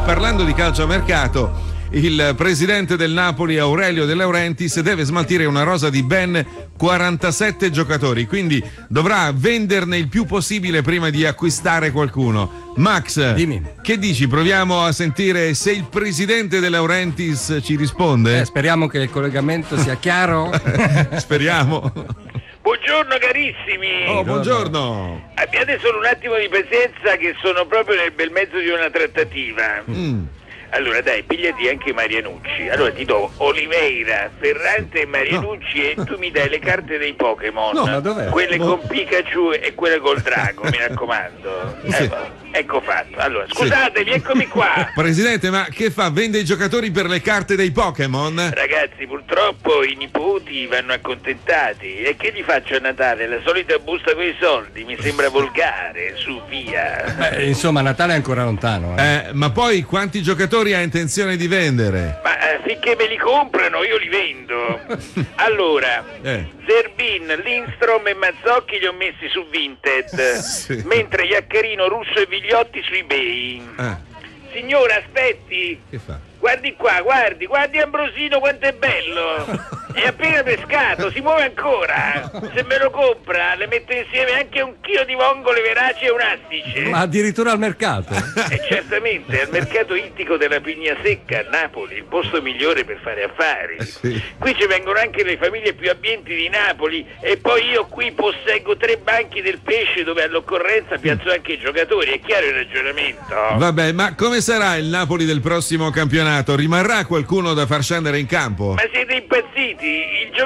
parlando di calciomercato, il presidente del Napoli, Aurelio De Laurentiis, deve smaltire una rosa di ben 47 giocatori, quindi dovrà venderne il più possibile prima di acquistare qualcuno. Max, dimmi. Che dici? Proviamo a sentire se il presidente De Laurentiis ci risponde? Speriamo che il collegamento sia chiaro. Speriamo. Buongiorno carissimi. Oh, buongiorno. Abbiate solo un attimo di pazienza che sono proprio nel bel mezzo di una trattativa. Allora dai, pigliati anche Marianucci. Allora ti do Oliveira, Ferrante e Marianucci e tu mi dai le carte dei Pokémon. No, ma dov'è? Quelle con Pikachu e quelle col drago, mi raccomando. Sì. Ecco fatto. Allora, scusatemi, eccomi qua. Presidente, ma che fa? Vende i giocatori per le carte dei Pokémon? Ragazzi, purtroppo i nipoti vanno accontentati. E che gli faccio a Natale? La solita busta con i soldi? Mi sembra volgare, su via. Insomma, Natale è ancora lontano. Ma poi quanti giocatori ha intenzione di vendere? Ma finché me li comprano io li vendo. Allora, Zerbin, Lindstrom e Mazzocchi li ho messi su Vinted, Sì. mentre Iaccarino, Russo e Vigliotti su eBay. Signora, aspetti. Che fa? Guardi qua, guardi Ambrosino quanto è bello. È appena pescato, si muove ancora. Se me lo compra, le metto insieme anche un chilo di vongole veraci e un astice. Ma addirittura al mercato? E certamente, al mercato ittico della Pigna Secca a Napoli, il posto migliore per fare affari. Sì. Qui ci vengono anche le famiglie più abbienti di Napoli e poi io qui posseggo 3 banchi del pesce dove all'occorrenza piazzo anche i giocatori. È chiaro il ragionamento? Vabbè, ma come sarà il Napoli del prossimo campionato? Rimarrà qualcuno da far scendere in campo? Ma siete impazziti? Il